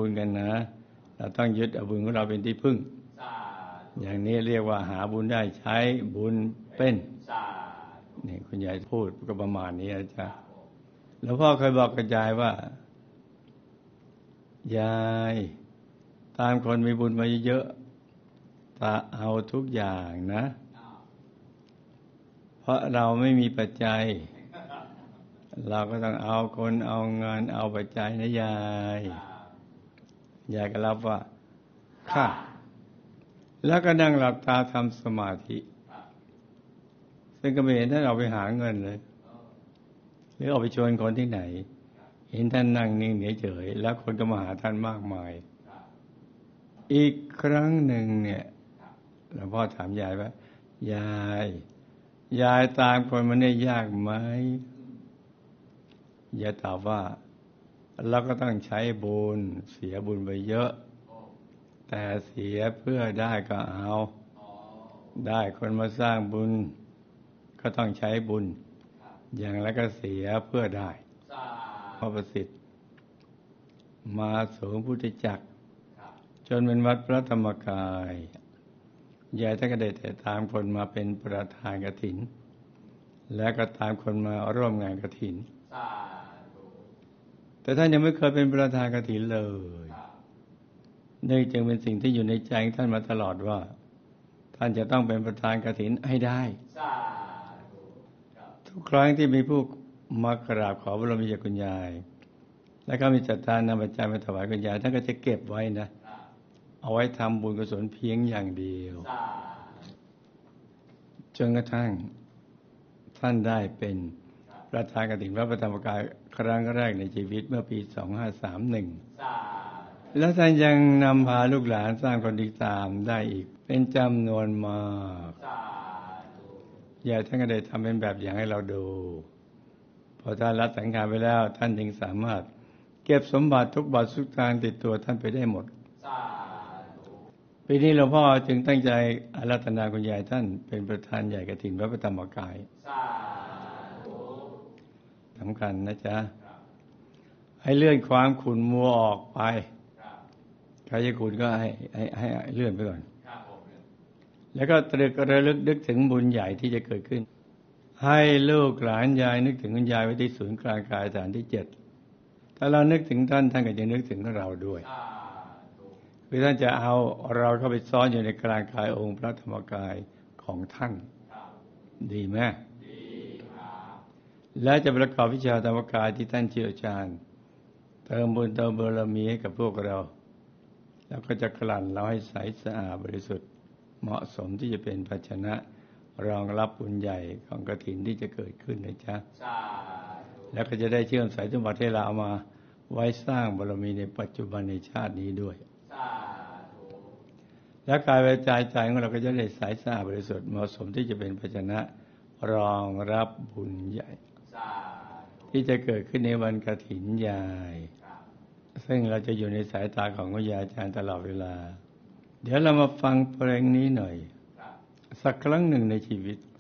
บุญกันนะเราต้องยึดเอาบุญของเราเป็นที่พึ่งอย่างนี้เรียกว่าหาบุญได้ใช้บุญเป็นนี่คุณยายพูดก็ประมาณนี้นะจ๊ะแล้วพ่อเคยบอกกับยายว่ายายตามคนมีบุญมาเยอะๆตาเอาทุกอย่างนะเพราะเราไม่มีปัจจัยเราก็ต้องเอาคนเอาเงินเอาปัจจัยนะยายก็รับว่าค่ะแล้วก็นั่งหลับตาทำสมาธิซึ่งก็ไม่เห็นท่านออกไปหาเงินเลยหรือออกไปชวนคนที่ไหนเห็นท่านนั่งนิ่งเฉยๆแล้วคนก็มาหาท่านมากมายอีกครั้งหนึ่งเนี่ยหลวงพ่อถามยายว่ายายตามคนมันเนี่ยยากไหมยายตอบว่าเราก็ต้องใช้บุญเสียบุญไปเยอะแต่เสียเพื่อได้ก็เอาได้คนมาสร้างบุญก็ต้องใช้บุญอย่างแล้วก็เสียเพื่อได้พระประสิทธิ์มาสูงพุทธจักรจนเป็นวัดพระธรรมกายยายท่านก็ได้แต่ตามคนมาเป็นประธานกฐินและก็ตามคนมาร่วมงานกฐินแต่ท่านยังไม่เคยเป็นประธานกฐินเลยนี่จึงเป็นสิ่งที่อยู่ในใจท่านมาตลอดว่าท่านจะต้องเป็นประธานกฐินให้ได้ทุกครั้งที่มีผู้มากราบขอบรมีจากคุณยายแล้วก็มีศรัทธานำปัจจัยมาถวายคุณยายท่านก็จะเก็บไว้นะเอาไว้ทำบุญกุศลเพียงอย่างเดียวจนกระทั่งท่านได้เป็นประธานกฐินวัดพระธรรมกายครั้งแรกในชีวิตเมื่อปี 2531แล้วท่านยังนำพาลูกหลานสร้างคนติดตามได้อีกเป็นจำนวนมากยายท่านก็ได้ทำเป็นแบบอย่างให้เราดูพอท่านรับสังขารไปแล้วท่านจึงสามารถเก็บสมบัติทุกบาททุกสตางค์ติดตัวท่านไปได้หมดปีนี้หลวงพ่อจึงตั้งใจอาราธนาคุณยายท่านเป็นประธานใหญ่กฐินวัดพระธรรมกายสำคัญนะจ๊ะให้เลื่อนความขุ่นมัวออกไปใครจะขุ่นก็ให้เลื่อนไปก่อนแล้วก็ตรึกระลึกนึกถึงบุญใหญ่ที่จะเกิดขึ้นให้ลูกหลานยายนึกถึงคุณยายไว้ที่ศูนย์กลางกายฐานที่7ถ้าเรานึกถึงท่านก็จะนึกถึงเราด้วยคือท่านจะเอาเราเข้าไปซ้อนอยู่ในกลางกายองค์พระธรรมกายของท่านดีไหมและจะประกอบวิชาธรรมกายที่ท่านเชี่ยวชาญเติมบุญเติมบารมีให้กับพวกเราแล้วก็จะกลั่นเราให้ใสสะอาดบริสุทธิ์เหมาะสมที่จะเป็นภาชนะรองรับบุญใหญ่ของกฐินที่จะเกิดขึ้นนะจ๊ะแล้วก็จะได้เชื่อมสายสมบัติให้เราเอามาไว้สร้างบารมีในปัจจุบันในชาตินี้ด้วยและกายวาจาใจของเราก็จะได้ใสสะอาดบริสุทธิ์เหมาะสมที่จะเป็นภาชนะรองรับบุญใหญ่ที่จะเกิดขึ้นในวันกฐินยายซึ่งเราจะอยู่ในสายตาของคุณยายอาจารย์ตลอดเวลาเดี๋ยวเรามาฟังเพลงนี้หน่อยสักครั้งหนึ่งในชีวิต